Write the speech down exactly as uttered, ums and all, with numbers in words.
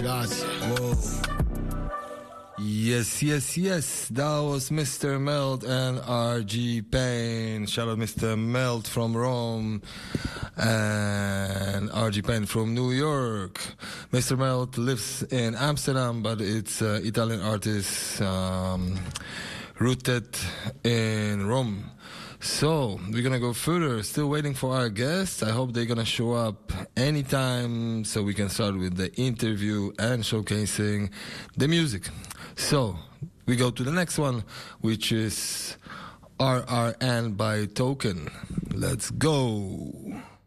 Guys, whoa. Yes, yes, yes. That was Mister Melt and R G Payne. Shout out Mister Melt from Rome and R G Payne from New York. Mister Melt lives in Amsterdam, but it's an Italian artist um, rooted in Rome. So, we're gonna go further. Still waiting for our guests. I hope they're gonna show up anytime so we can start with the interview and showcasing the music. So, we go to the next one, which is R R N by Token. Let's go.